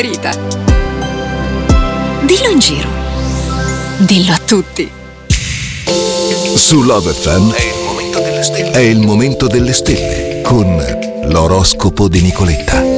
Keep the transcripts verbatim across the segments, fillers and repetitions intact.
Rita. Dillo in giro. Dillo a tutti. Su Love F M è il momento delle stelle. È il momento delle stelle con l'oroscopo di Nicoletta.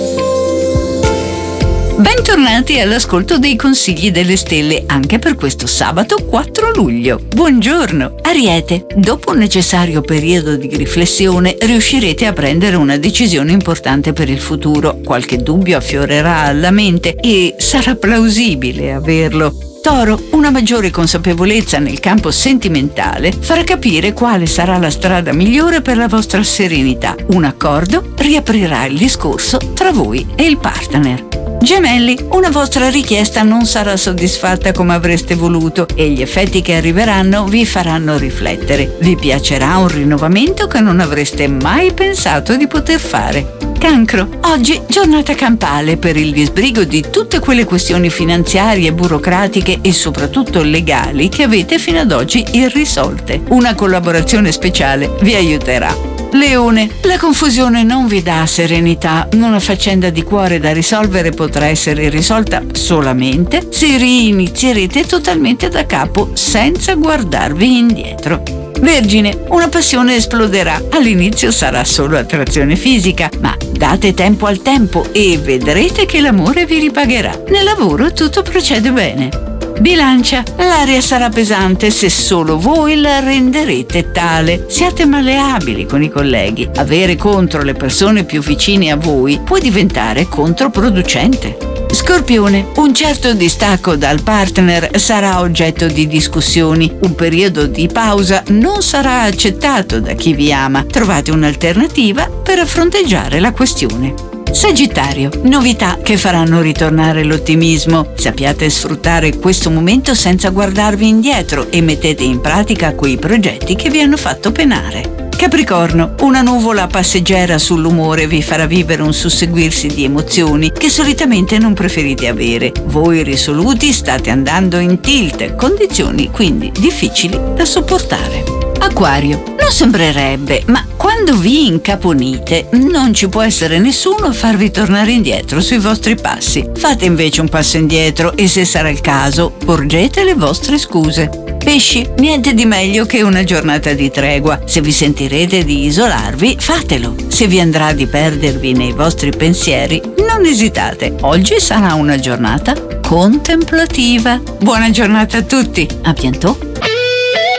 Bentornati all'ascolto dei consigli delle stelle anche per questo sabato quattro luglio. Buongiorno! Ariete, dopo un necessario periodo di riflessione riuscirete a prendere una decisione importante per il futuro. Qualche dubbio affiorerà alla mente e sarà plausibile averlo. Toro, una maggiore consapevolezza nel campo sentimentale farà capire quale sarà la strada migliore per la vostra serenità. Un accordo riaprirà il discorso tra voi e il partner. Gemelli, una vostra richiesta non sarà soddisfatta come avreste voluto e gli effetti che arriveranno vi faranno riflettere. Vi piacerà un rinnovamento che non avreste mai pensato di poter fare. Cancro, oggi giornata campale per il disbrigo di tutte quelle questioni finanziarie, burocratiche e soprattutto legali che avete fino ad oggi irrisolte. Una collaborazione speciale vi aiuterà. Leone, la confusione non vi dà serenità. Una faccenda di cuore da risolvere potrà essere risolta solamente se rinizierete totalmente da capo senza guardarvi indietro. Vergine, una passione esploderà. All'inizio sarà solo attrazione fisica, ma date tempo al tempo e vedrete che l'amore vi ripagherà. Nel lavoro tutto procede bene. Bilancia, l'aria sarà pesante se solo voi la renderete tale. Siate malleabili con i colleghi. Avere contro le persone più vicine a voi può diventare controproducente. Scorpione, un certo distacco dal partner sarà oggetto di discussioni. Un periodo di pausa non sarà accettato da chi vi ama. Trovate un'alternativa per fronteggiare la questione. Sagittario, novità che faranno ritornare l'ottimismo. Sappiate sfruttare questo momento senza guardarvi indietro e mettete in pratica quei progetti che vi hanno fatto penare. Capricorno, una nuvola passeggera sull'umore vi farà vivere un susseguirsi di emozioni che solitamente non preferite avere. Voi risoluti state andando in tilt, condizioni quindi difficili da sopportare. Acquario, non sembrerebbe, ma quando vi incaponite non ci può essere nessuno a farvi tornare indietro sui vostri passi. Fate invece un passo indietro e, se sarà il caso, porgete le vostre scuse. Pesci, niente di meglio che una giornata di tregua. Se vi sentirete di isolarvi, fatelo. Se vi andrà di perdervi nei vostri pensieri, non esitate. Oggi sarà una giornata contemplativa. Buona giornata a tutti. A bientôt.